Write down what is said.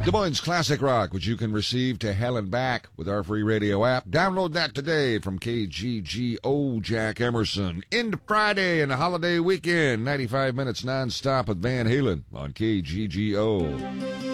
Des Moines Classic Rock, which you can receive to hell and back with our free radio app. Download that today from KGGO Jack Emerson. Into Friday and a holiday weekend. 95 minutes nonstop with Van Halen on KGGO.